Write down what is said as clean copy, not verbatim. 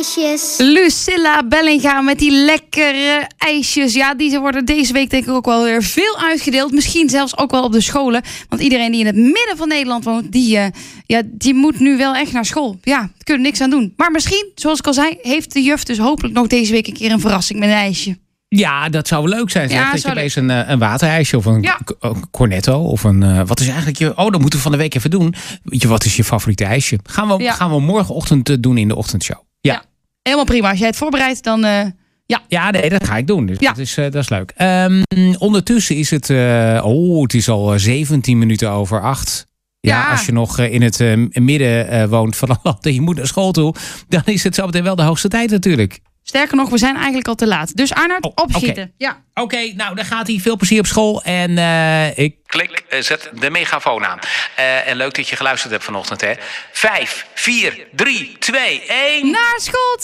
ijsjes. Lucilla Bellinga met die lekkere ijsjes. Ja, die worden deze week denk ik ook wel weer veel uitgedeeld. Misschien zelfs ook wel op de scholen. Want iedereen die in het midden van Nederland woont, die moet nu wel echt naar school. Ja, daar kunnen we niks aan doen. Maar misschien, zoals ik al zei, heeft de juf dus hopelijk nog deze week een keer een verrassing met een ijsje. Ja, dat zou leuk zijn. Ja, dat je opeens een waterijsje of een cornetto of een... wat is eigenlijk je... Oh, dat moeten we van de week even doen. Weet je, wat is je favoriete ijsje? Gaan we morgenochtend doen in de ochtendshow. Ja. Helemaal prima. Als jij het voorbereidt, dan... Ja, nee, dat ga ik doen. Dus dat is leuk. Ondertussen is het... het is al 17 minuten over 8. Ja, als je nog in het midden woont van het land en je moet naar school toe, dan is het zo meteen wel de hoogste tijd natuurlijk. Sterker nog, we zijn eigenlijk al te laat. Dus Arnoud, opschieten. Okay. Ja. Oké, nou, dan gaat hij. Veel plezier op school. En ik zet de megafoon aan. En leuk dat je geluisterd hebt vanochtend, hè. 5, 4, 3, 2, 1... Naar school!